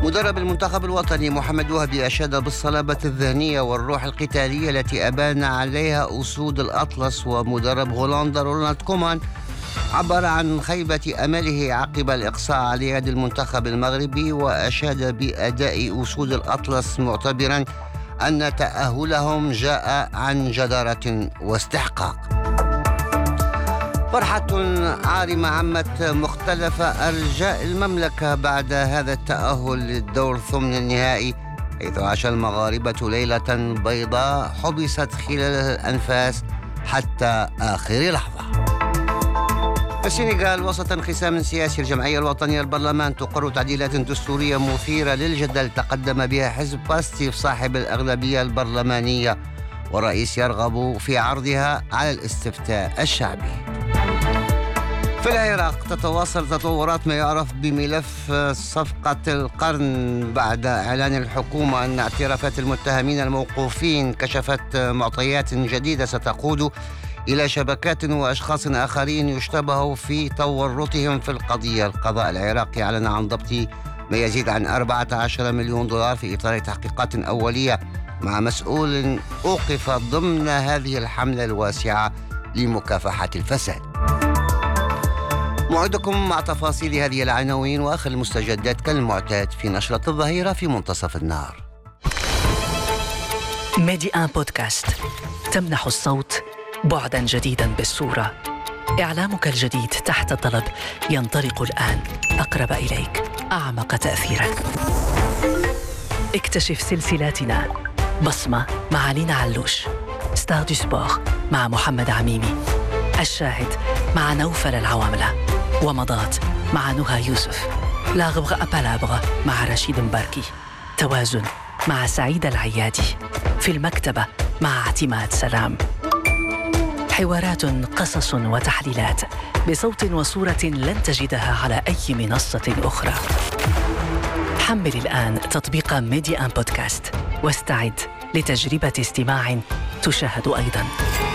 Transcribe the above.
مدرب المنتخب الوطني محمد وهبي أشاد بالصلابة الذهنية والروح القتالية التي أبان عليها أسود الأطلس. ومدرب هولندا رونالد كومان عبر عن خيبة أمله عقب الإقصاء على يد المنتخب المغربي، وأشاد بأداء أسود الأطلس معتبرا أن تأهلهم جاء عن جدارة واستحقاق. فرحة عارمة عمت مختلف أرجاء المملكة بعد هذا التأهل للدور ثمن النهائي، حيث عاش المغاربة ليلة بيضاء حبست خلال الأنفاس حتى آخر لحظة. السنغال وسط انقسام سياسي، الجمعية الوطنية البرلمان تقر تعديلات دستورية مثيرة للجدل تقدم بها حزب باستيف صاحب الأغلبية البرلمانية، والرئيس يرغب في عرضها على الاستفتاء الشعبي. في العراق تتواصل تطورات ما يعرف بملف صفقة القرن بعد إعلان الحكومة أن اعترافات المتهمين الموقوفين كشفت معطيات جديدة ستقود إلى شبكات وأشخاص آخرين يشتبه في تورطهم في القضية. القضاء العراقي أعلن عن ضبط ما يزيد عن 14 مليون دولار في إطار تحقيقات أولية مع مسؤول أوقف ضمن هذه الحملة الواسعة لمكافحة الفساد. موعدكم مع تفاصيل هذه العناوين وآخر المستجدات كالمعتاد في نشرة الظهيرة في منتصف النهار. ميدي آن بودكاست تمنح الصوت بعداً جديداً بالصورة. إعلامك الجديد تحت طلب ينطلق الآن، أقرب إليك، أعمق تأثيراً. اكتشف سلسلاتنا: بصمة مع لينا علوش، ستار دو سبور مع محمد عميمي، الشاهد مع نوفل العواملة، ومضات مع نهى يوسف، لا غبغة أبالابغة مع رشيد مباركي، توازن مع سعيد العيادي، في المكتبة مع اعتماد سلام. حوارات، قصص وتحليلات بصوت وصورة لن تجدها على أي منصة أخرى. حمل الآن تطبيق ميدي آن بودكاست واستعد لتجربة استماع تشاهد أيضاً.